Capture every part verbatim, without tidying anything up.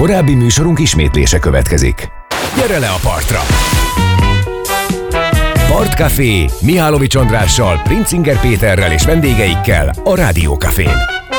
Korábbi műsorunk ismétlése következik. Gyere le a partra! Partcafé Mihálovics Andrással, Princinger Péterrel és vendégeikkel a Rádiókafén.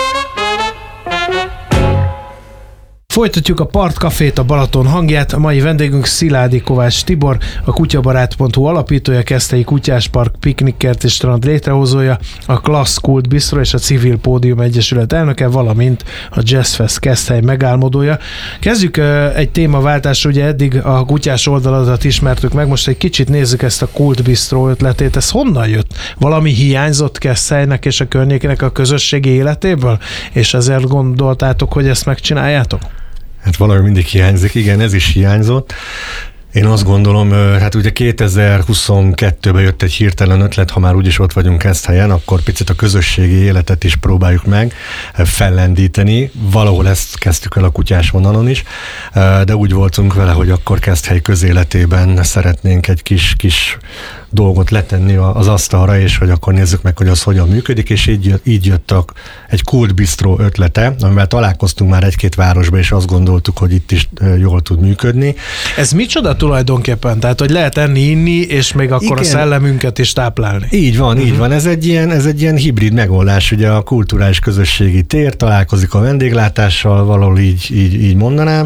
Folytatjuk a Partcafét, a Balaton hangját. A mai vendégünk Sziládi Kovács Tibor, a kutyabarát pont hu alapítója, Keszthelyi Kutyáspark, piknikkert és strand létrehozója, a Klassz Kult Bistro és a Civil Pódium Egyesület elnöke, valamint a Jazzfest Keszthely megálmodója. Kezdjük egy témaváltásra, ugye eddig a kutyás oldaladat ismertük meg, most egy kicsit nézzük ezt a Kult Bistro ötletét. Ez honnan jött? Valami hiányzott Keszthelynek és a környékének a közösségi életéből? És ezért gondoltátok, hogy ezt megcsináljátok? Hát valami mindig hiányzik, igen, ez is hiányzott. Én azt gondolom, hát ugye kétezer-huszonkettőben jött egy hirtelen ötlet, ha már úgyis ott vagyunk Keszthelyen, akkor picit a közösségi életet is próbáljuk meg fellendíteni. Valahol ezt kezdtük el a kutyás vonalon is, de úgy voltunk vele, hogy akkor Keszthely közéletében szeretnénk egy kis, kis dolgot letenni az asztalra, és hogy akkor nézzük meg, hogy az hogyan működik, és így, jött, így jött a, egy Kult Bistro ötlete, amivel találkoztunk már egy-két városba, és azt gondoltuk, hogy itt is jól tud működni. Ez micsoda tulajdonképpen? Tehát, hogy lehet enni, inni, és még akkor igen, a szellemünket is táplálni. Így van, uh-huh. így van. Ez egy ilyen, ez egy ilyen hibrid megoldás, ugye a kulturális közösségi tér találkozik a vendéglátással, valahol így, így, így mondanám,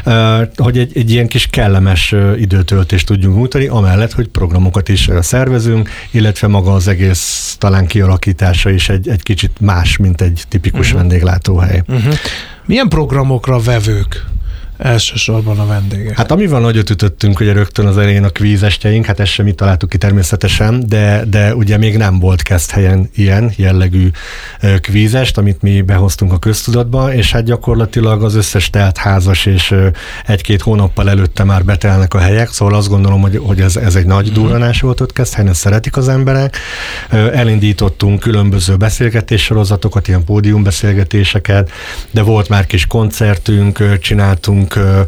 hogy egy, egy ilyen kis kellemes időtöltést tudjunk nyújtani, amellett, hogy programokat is szervezünk, illetve maga az egész talán kialakítása is egy, egy kicsit más, mint egy tipikus uh-huh. vendéglátóhely. Uh-huh. Milyen programokra vevők elsősorban a vendégek? Hát amivel nagyot ütöttünk, ugye rögtön az elején a kvízestjeink, hát ezt sem mi találtuk ki természetesen, de, de ugye még nem volt Keszthelyen ilyen jellegű kvízest, amit mi behoztunk a köztudatba, és hát gyakorlatilag az összes teltházas és egy-két hónappal előtte már betelnek a helyek, szóval azt gondolom, hogy, hogy ez, ez egy nagy durranás volt ott Keszthelyen, ezt szeretik az emberek. Elindítottunk különböző beszélgetéssorozatokat, ilyen pódiumbeszélgetéseket, de volt már kis koncertünk, csináltunk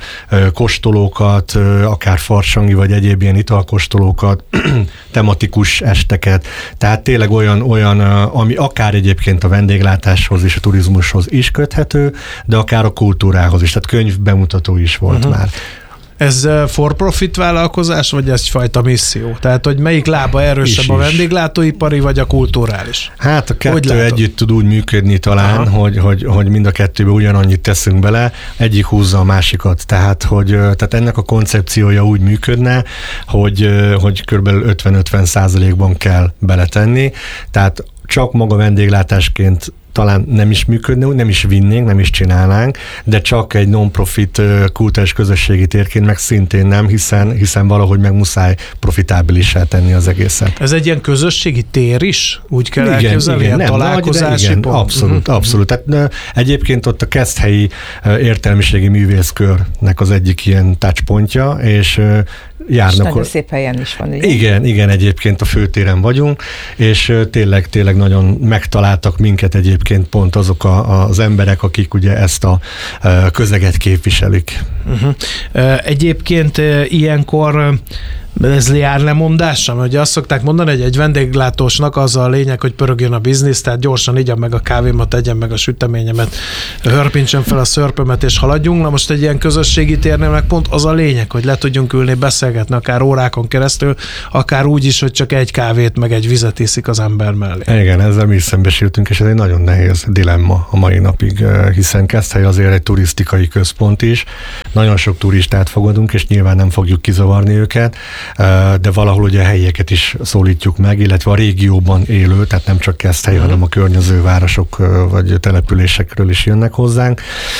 kóstolókat, akár farsangi vagy egyéb ilyen italkóstolókat, tematikus esteket, tehát tényleg olyan, olyan, ami akár egyébként a vendéglátáshoz és a turizmushoz is köthető, de akár a kultúrához is, tehát könyvbemutató is volt uh-huh. már. Ez for-profit vállalkozás, vagy ez egyfajta misszió? Tehát, hogy melyik lába erősebb, is, a vendéglátóipari, vagy a kulturális? Hát a kettő együtt tud úgy működni talán, hogy, hogy, hogy mind a kettőbe ugyanannyit teszünk bele, egyik húzza a másikat. Tehát, hogy, tehát ennek a koncepciója úgy működne, hogy, hogy kb. ötven-ötven százalékban kell beletenni. Tehát csak maga vendéglátásként talán nem is működne, nem is vinnénk, nem is csinálnánk, de csak egy non-profit kultúrás közösségi térként meg szintén nem, hiszen, hiszen valahogy meg muszáj profitábilissá tenni az egészet. Ez egy ilyen közösségi tér is? Úgy kell igen, elképzelni? Igen, nem találkozási nagy, de igen, pont? abszolút, uh-huh. abszolút. Tehát, egyébként ott a Keszthelyi értelmiségi művészkörnek az egyik ilyen touchpontja, és járnak. És nagyon szép helyen is van, ugye? Igen, igen, egyébként a főtéren vagyunk, és tényleg, tényleg nagyon megtaláltak minket egyébként pont azok a, az emberek, akik ugye ezt a közeget képviselik. Uh-huh. Egyébként ilyenkor ez jár lemondásra, mert ugye azt szokták mondani, hogy egy vendéglátósnak az a lényeg, hogy pörögjön a biznisz, tehát gyorsan igyam meg a kávémat, tegyem meg a süteményemet, hörpintsem fel a szörpömet és haladjunk. Na most egy ilyen közösségi térnél meg pont az a lényeg, hogy le tudjunk ülni, beszélgetni akár órákon keresztül, akár úgy is, hogy csak egy kávét meg egy vizet iszik az ember mellé. Igen, ezzel mi is szembesültünk, és ez egy nagyon nehéz dilemma a mai napig, hiszen Keszthely azért egy turisztikai központ is. Nagyon sok turistát fogadunk, és nyilván nem fogjuk kizavarni őket, de valahol ugye a helyieket is szólítjuk meg, illetve a régióban élő, tehát nem csak Keszthely, uh-huh. hanem a környező városok vagy településekről is jönnek hozzánk.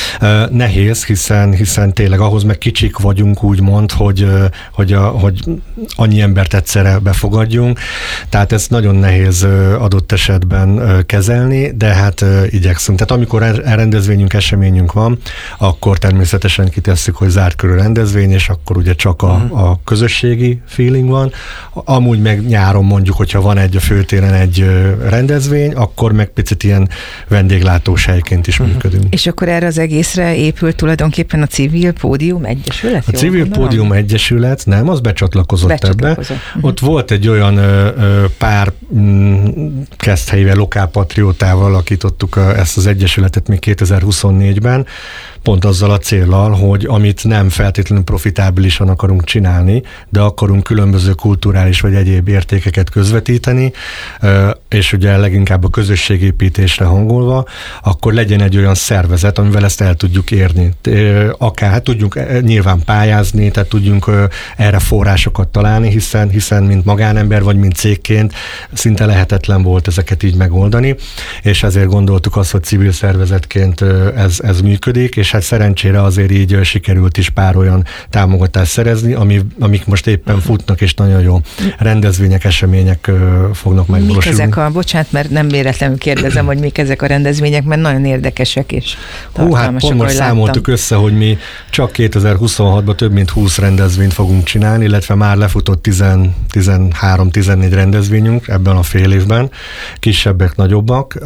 Nehéz, hiszen, hiszen tényleg ahhoz meg kicsik vagyunk, úgymond, hogy, hogy, a, hogy annyi embert egyszerre befogadjunk, tehát ez nagyon nehéz adott esetben kezelni, de hát igyekszünk. Tehát amikor rendezvényünk, eseményünk van, akkor természetesen kitesszük, hogy zárt körű rendezvény, és akkor ugye csak a, a közösségi feeling van. Amúgy meg nyáron mondjuk, hogyha van egy a főtéren egy rendezvény, akkor meg picit ilyen vendéglátós helyként is uh-huh. működünk. És akkor erre az egészre épült tulajdonképpen a Civil Pódium Egyesület? A Civil gondolom? Pódium Egyesület, nem, az becsatlakozott, becsatlakozott. ebbe. Uh-huh. Ott volt egy olyan ö, ö, pár mm, Keszthelyivel, lokálpatriótával alakítottuk a, ezt az egyesületet még kétezer-huszonnégyben. pont azzal a céllal, hogy amit nem feltétlenül profitábilisan akarunk csinálni, de akarunk különböző kulturális vagy egyéb értékeket közvetíteni, és ugye leginkább a közösségépítésre hangolva, akkor legyen egy olyan szervezet, amivel ezt el tudjuk érni. Akár hát tudjunk nyilván pályázni, tehát tudjunk erre forrásokat találni, hiszen, hiszen mint magánember vagy mint cégként szinte lehetetlen volt ezeket így megoldani, és ezért gondoltuk azt, hogy civil szervezetként ez, ez működik, és hát szerencsére azért így sikerült is pár olyan támogatást szerezni, ami, amik most éppen futnak, és nagyon jó rendezvények, események fognak megvalósulni. Mik ezek a, bocsánat, mert nem véletlenül kérdezem, hogy mik ezek a rendezvények, mert nagyon érdekesek és tartalmasak. Hú, hát pont most számoltuk össze, hogy mi csak kétezer-huszonhatban több mint húsz rendezvényt fogunk csinálni, illetve már lefutott tizenhárom-tizennégy rendezvényünk ebben a fél évben, kisebbek, nagyobbak.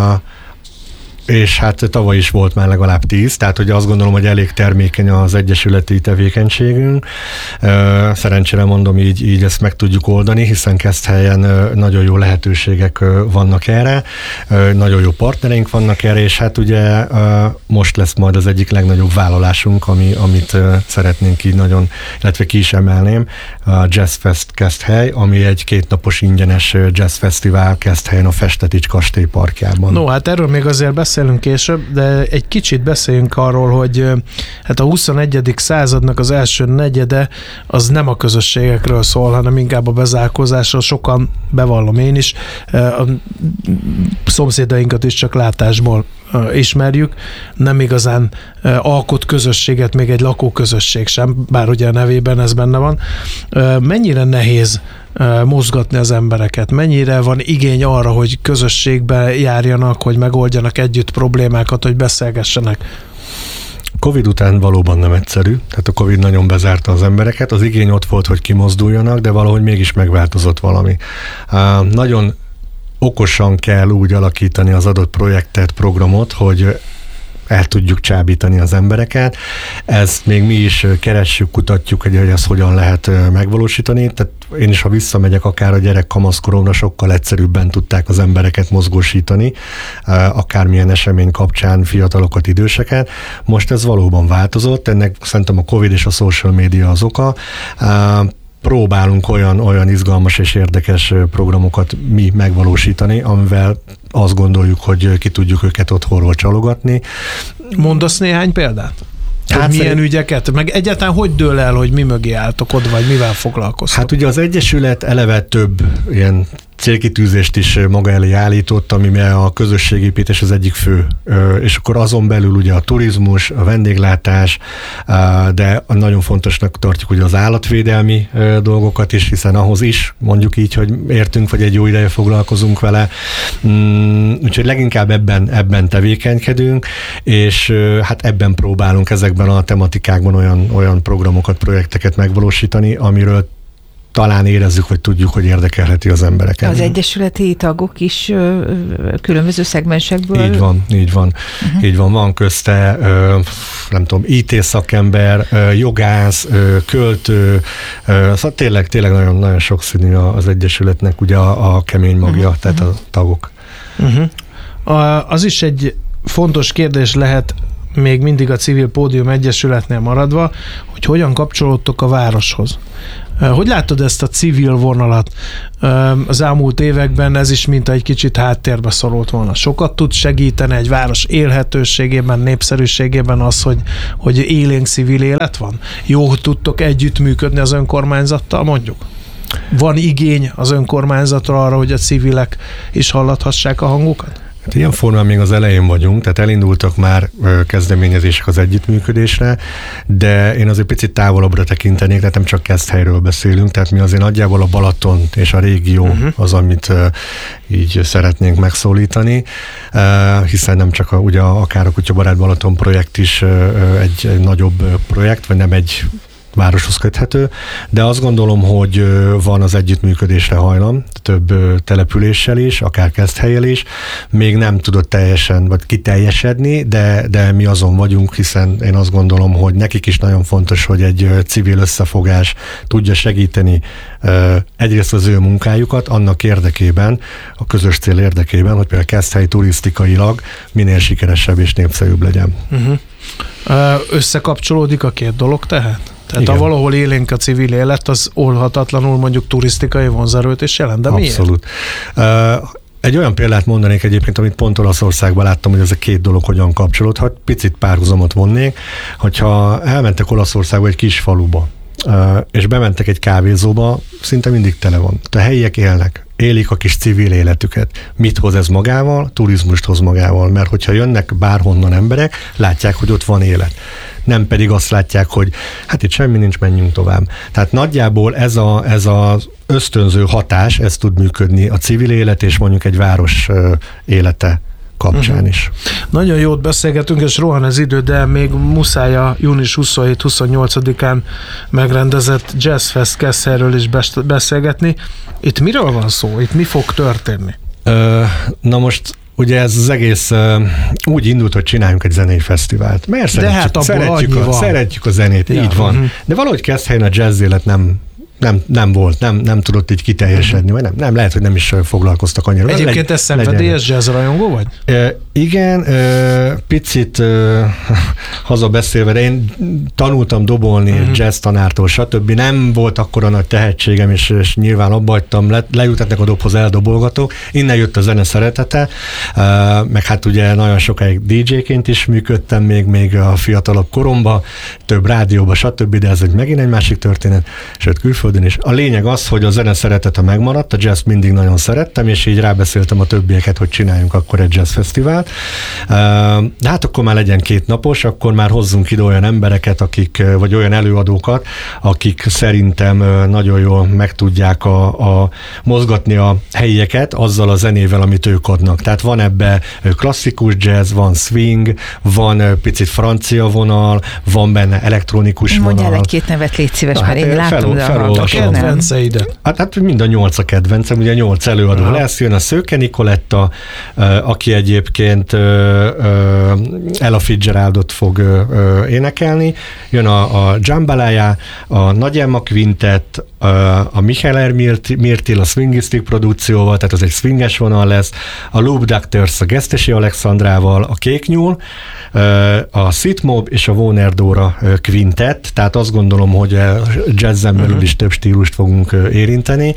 És hát tavaly is volt már legalább tíz, tehát hogy azt gondolom, hogy elég termékeny az egyesületi tevékenységünk. Szerencsére mondom, így, így ezt meg tudjuk oldani, hiszen Keszthelyen nagyon jó lehetőségek vannak erre, nagyon jó partnereink vannak erre, és hát ugye most lesz majd az egyik legnagyobb vállalásunk, ami, amit szeretnénk így nagyon, illetve ki is emelném, a Jazz Fest Keszthely, ami egy kétnapos ingyenes jazz fesztivál Keszthelyen a Festetics kastély parkjában. No, hát erről még azért beszélünk később, de egy kicsit beszéljünk arról, hogy hát a huszonegyedik századnak az első negyede az nem a közösségekről szól, hanem inkább a bezárkózásról. Sokan, bevallom én is, a szomszédainkat is csak látásból ismerjük, nem igazán alkot közösséget, még egy lakóközösség sem, bár ugye a nevében ez benne van. Mennyire nehéz mozgatni az embereket? Mennyire van igény arra, hogy közösségbe járjanak, hogy megoldjanak együtt problémákat, hogy beszélgessenek? Covid után valóban nem egyszerű, tehát a Covid nagyon bezárta az embereket, az igény ott volt, hogy kimozduljanak, de valahogy mégis megváltozott valami. Uh, nagyon okosan kell úgy alakítani az adott projektet, programot, hogy el tudjuk csábítani az embereket. Ezt még mi is keressük, kutatjuk, hogy ezt hogyan lehet megvalósítani. Tehát én is, ha visszamegyek, akár a gyerek kamaszkoromra, sokkal egyszerűbben tudták az embereket mozgósítani, akármilyen esemény kapcsán, fiatalokat, időseket. Most ez valóban változott, ennek szerintem a Covid és a social media az oka. Próbálunk olyan, olyan izgalmas és érdekes programokat mi megvalósítani, amivel azt gondoljuk, hogy ki tudjuk őket otthonról csalogatni. Mondasz néhány példát? Hát hogy milyen szerint... ügyeket? Meg egyáltalán hogy dől el, hogy mi mögé álltok ott, vagy mivel foglalkoztok? Hát ugye az Egyesület eleve több ilyen célkitűzést is maga elé állított, ami a közösségépítés az egyik fő. És akkor azon belül ugye a turizmus, a vendéglátás, de nagyon fontosnak tartjuk ugye az állatvédelmi dolgokat is, hiszen ahhoz is mondjuk így, hogy értünk, vagy egy jó ideje foglalkozunk vele. Úgyhogy leginkább ebben, ebben tevékenykedünk, és hát ebben próbálunk ezekben a tematikákban olyan, olyan programokat, projekteket megvalósítani, amiről talán érezzük, vagy tudjuk, hogy érdekelheti az embereket. Az egyesületi tagok is ö, különböző szegmensekből? Így van, így van. Uh-huh. Így van, van közte, ö, nem tudom, í té szakember, ö, jogász, ö, költő, ö, szóval tényleg, tényleg nagyon, nagyon sokszínű az egyesületnek ugye a, a kemény magja, uh-huh. tehát a tagok. Uh-huh. A, az is egy fontos kérdés lehet, még mindig a Civil Pódium Egyesületnél maradva, hogy hogyan kapcsolódtok a városhoz. Hogy látod ezt a civil vonalat? Az elmúlt években ez is mint egy kicsit háttérbe szorult volna. Sokat tud segíteni egy város élhetőségében, népszerűségében az, hogy, hogy élénk civil élet van? Jó tudtok együttműködni az önkormányzattal, mondjuk? Van igény az önkormányzatra arra, hogy a civilek is hallathassák a hangukat? Hát ilyen formán még az elején vagyunk, tehát elindultak már kezdeményezések az együttműködésre, de én azért picit távolabbra tekintenék, tehát nem csak Keszthelyről beszélünk, tehát mi azért nagyjából a Balaton és a régió uh-huh. az, amit így szeretnénk megszólítani, hiszen nem csak a, ugye akár a Kutyabarát Balaton projekt is egy, egy nagyobb projekt, vagy nem egy városhoz köthető, de azt gondolom, hogy van az együttműködésre hajlam, több településsel is, akár Keszthellyel is, még nem tudott teljesen, vagy kiteljesedni, de, de mi azon vagyunk, hiszen én azt gondolom, hogy nekik is nagyon fontos, hogy egy civil összefogás tudja segíteni egyrészt az ő munkájukat, annak érdekében, a közös cél érdekében, hogy például Keszthely turisztikailag minél sikeresebb és népszerűbb legyen. Uh-huh. Összekapcsolódik a két dolog tehát? Tehát igen. ha valahol élénk a civil élet, az olhatatlanul mondjuk turisztikai vonzerőt is jelent, de miért? Abszolút. Uh, Egy olyan példát mondanék egyébként, amit pont Olaszországban láttam, hogy ez a két dolog hogyan kapcsolódhat. Picit párhuzamot vonnék, hogyha elmentek Olaszországba egy kis faluba, és bementek egy kávézóba, szinte mindig tele van. A helyiek élnek, élik a kis civil életüket. Mit hoz ez magával? Turizmust hoz magával, mert hogyha jönnek bárhonnan emberek, látják, hogy ott van élet. Nem pedig azt látják, hogy hát itt semmi nincs, menjünk tovább. Tehát nagyjából ez a, ez az ösztönző hatás, ez tud működni a civil élet és mondjuk egy város élete kapcsán is. Uh-huh. Nagyon jót beszélgetünk, és rohan az idő, de még muszáj a június huszonhét-huszonnyolcadikán megrendezett Jazzfest Keszthelyről is beszélgetni. Itt miről van szó? Itt mi fog történni? Uh, na most ugye ez az egész uh, úgy indult, hogy csináljunk egy zenei fesztivált. Mert szeretjük, hát szeretjük, a, szeretjük a zenét, ja, így van. Uh-huh. De valahogy Keszthelyen a jazz élet nem Nem, nem volt, nem, nem tudott így kiteljesedni, vagy nem, nem, lehet, hogy nem is foglalkoztak annyira. Egyébként ez szenvedélyes jazz rajongó vagy? E, igen, e, picit e, hazabeszélve, de én tanultam dobolni uh-huh. jazz tanártól, stb. Nem volt akkora nagy tehetségem, és, és nyilván abba hagytam, le, lejutatnak a dobhoz, eldobolgatok. Innen jött a zene szeretete, e, meg hát ugye nagyon sokáig dé dzséként is működtem, még, még a fiatalabb koromban, több rádióban, stb., de ez egy megint egy másik történet, sőt külföldön is. A lényeg az, hogy a zene szeretete megmaradt, a jazz mindig nagyon szerettem, és így rábeszéltem a többieket, hogy csináljunk akkor egy jazz fesztivált. De hát akkor már legyen két napos, akkor már hozzunk ide olyan embereket, akik, vagy olyan előadókat, akik szerintem nagyon jól meg tudják a, a, mozgatni a helyieket azzal a zenével, amit ők adnak. Tehát van ebbe klasszikus jazz, van swing, van picit francia vonal, van benne elektronikus vonal. Mondjál egy-két nevet, légy szíves, hát, mert én látom, de a kedvenceidet. Hát, hát mind a nyolc a kedvencem, ugye nyolc előadó Aha. lesz, jön a Szőke Nikoletta, uh, aki egyébként uh, uh, Ella Fitzgeraldot fog uh, énekelni, jön a, a Jambalaya, a Nagy Emma Quintet, uh, a Michael R. Mirtil a Swingistic produkcióval, tehát az egy swinges vonal lesz, a Loop Doctors a Gesztesi Alexandrával, a Kék Nyúl, uh, a Sitmob és a Warner Dora uh, Quintet, tehát azt gondolom, hogy jazzen belül is több stílust fogunk érinteni,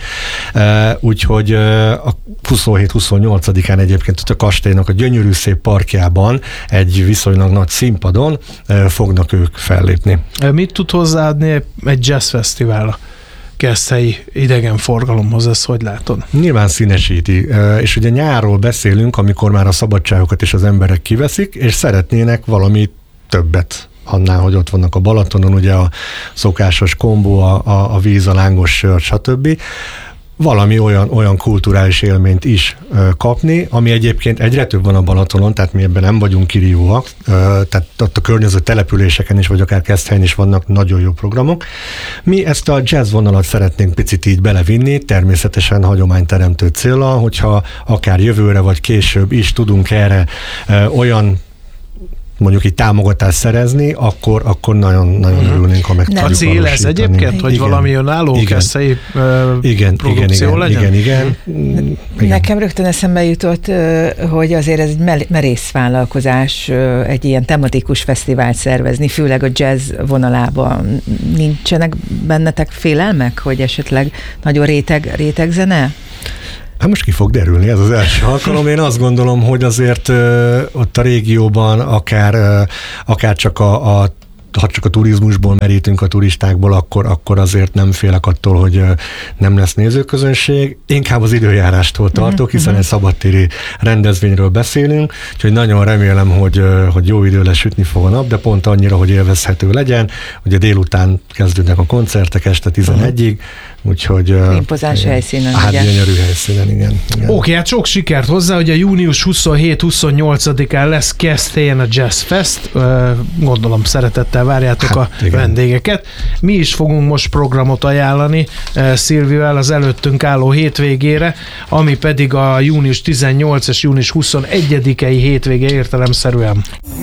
úgyhogy a huszonhét-huszonnyolcadikán egyébként ott a kastélynak a gyönyörű szép parkjában egy viszonylag nagy színpadon fognak ők fellépni. Mit tud hozzáadni egy jazzfesztivál a keszthelyi idegenforgalomhoz, ezt hogy látod? Nyilván színesíti, és ugye nyárról beszélünk, amikor már a szabadságokat is az emberek kiveszik, és szeretnének valami többet annál, hogy ott vannak a Balatonon, ugye a szokásos kombó, a, a, a víz, a lángos sör, stb. Valami olyan, olyan kulturális élményt is ö, kapni, ami egyébként egyre több van a Balatonon, tehát mi ebben nem vagyunk kirívóak, ö, tehát ott a környező településeken is, vagy akár Keszthelyen is vannak nagyon jó programok. Mi ezt a jazz vonalat szeretnénk picit így belevinni, természetesen hagyományteremtő céllal, hogyha akár jövőre vagy később is tudunk erre ö, olyan mondjuk így támogatást szerezni, akkor, akkor nagyon, nagyon hmm. örülnénk, ha meg tudjuk a cél ez egyébként, hogy igen. valami önálló keszthelyi uh, igen, produkció igen, legyen? Igen, igen, igen. Nekem rögtön eszembe jutott, hogy azért ez egy merész vállalkozás, egy ilyen tematikus fesztivált szervezni, főleg a jazz vonalában. Nincsenek bennetek félelmek, hogy esetleg nagyon réteg, réteg zene? Hát most ki fog derülni, ez az első alkalom. Én azt gondolom, hogy azért ö, ott a régióban akár, ö, akár csak a, a ha csak a turizmusból merítünk a turistákból, akkor, akkor azért nem félek attól, hogy nem lesz nézőközönség. Inkább az időjárástól tartok, hiszen egy szabadtéri rendezvényről beszélünk, úgyhogy nagyon remélem, hogy, hogy jó idő lesz, sütni fog a nap, de pont annyira, hogy élvezhető legyen. Ugye délután kezdődnek a koncertek este tizenegyig, úgyhogy... Impozáns helyszínen, hát ugye? gyönyörű helyszínen, igen. igen. Oké, hát sok sikert hozzá, hogy a június huszonhét-huszonnyolcadikán lesz Keszthelyen a Jazz Fest. Gondolom szeretettel várjátok hát, a igen. vendégeket. Mi is fogunk most programot ajánlani Szilvivel az előttünk álló hétvégére, ami pedig a június tizennyolcadika és június huszonegyedikei hétvége értelemszerűen.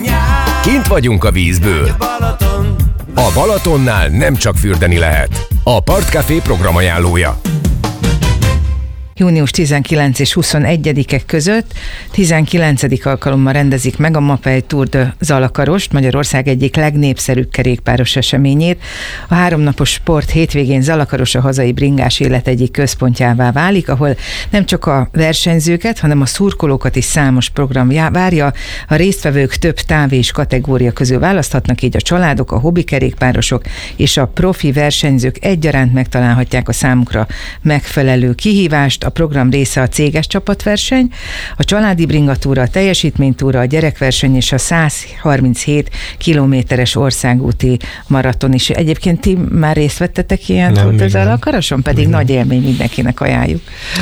Kint vagyunk a vízből. A Balatonnál nem csak fürdeni lehet. A Partcafé programajánlója. június tizenkilencedike és huszonegyedike között. tizenkilencedik alkalommal rendezik meg a Mapei Tour de Zalakarost, Magyarország egyik legnépszerűbb kerékpáros eseményét. A háromnapos sport hétvégén Zalakaros a hazai bringás élet egyik központjává válik, ahol nem csak a versenyzőket, hanem a szurkolókat is számos program várja. A résztvevők több táv és kategória közül választhatnak, így a családok, a hobbi kerékpárosok és a profi versenyzők egyaránt megtalálhatják a számukra megfelelő kihívást. A program része a céges csapatverseny, a családi bringatúra, a teljesítménytúra, a gyerekverseny és a száz harminchét kilométeres országúti maraton is. Egyébként ti már részt vettetek ilyen Zalakaroson? Pedig igen. Nagy élmény, mindenkinek ajánljuk.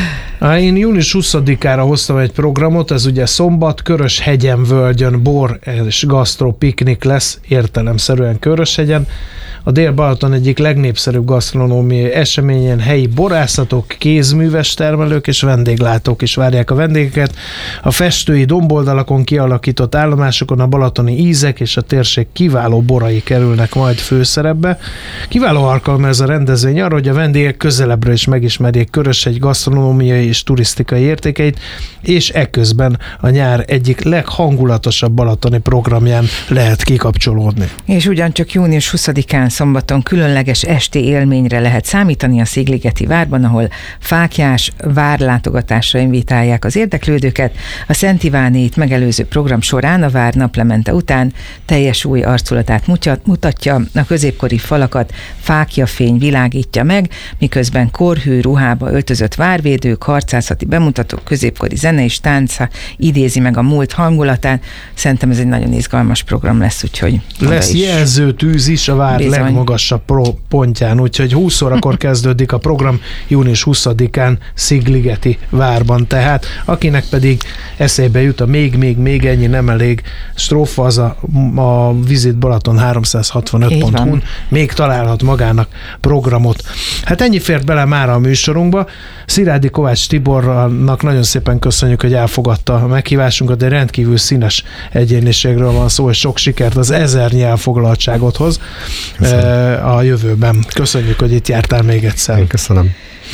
Én június huszadikára hoztam egy programot, ez ugye szombat, Köröshegyen völgyön bor és gasztró piknik lesz, értelemszerűen Köröshegyen. A Dél-Balaton egyik legnépszerűbb gasztronómiai eseményen helyi borászatok, kézműves termelők és vendéglátók is várják a vendégeket. A festői domboldalakon kialakított állomásokon a balatoni ízek és a térség kiváló borai kerülnek majd főszerepbe. Kiváló alkalom ez a rendezvény arra, hogy a vendégek közelebbről is megismerjék Köröshegy gasztronómiai és turisztikai értékeit, és ekközben a nyár egyik leghangulatosabb balatoni programján lehet kikapcsolódni. És ugyancsak június huszadikán szombaton különleges esti élményre lehet számítani a Szigligeti várban, ahol fáklyás várlátogatásra invitálják az érdeklődőket. A Szent Ivánit megelőző program során a vár naplemente után teljes új arculatát mutatja, a középkori falakat fáklyafény világítja meg, miközben korhű ruhába öltözött várvédők, harcászati bemutatók, középkori zene és tánc idézi meg a múlt hangulatát. Szerintem ez egy nagyon izgalmas program lesz, úgyhogy lesz jelzőtűz is a vár Bizony. legmagasabb pontján, úgyhogy húsz órakor kezdődik a program június huszadikán Szigligeti várban. Tehát akinek pedig eszébe jut a még, még, még ennyi nem elég strófa, az a, a Visit Balaton háromszázhatvanöt pont hu-n még találhat magának programot. Hát ennyi fért bele már a műsorunkba. Sziládi Kovács Tibornak nagyon szépen köszönjük, hogy elfogadta a meghívásunkat, egy rendkívül színes egyéniségről van szó, és sok sikert az ezernyi elfoglaltságodhoz Köszönöm. a jövőben. Köszönjük, hogy itt jártál még egyszer. Én köszönöm.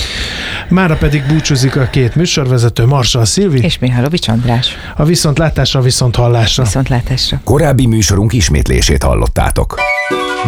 Mára pedig búcsúzik a két műsorvezető, Marsall Szilvi és Mihálovics András. A viszontlátásra, viszonthallásra. Viszontlátásra. Korábbi műsorunk ismétlését hallottátok.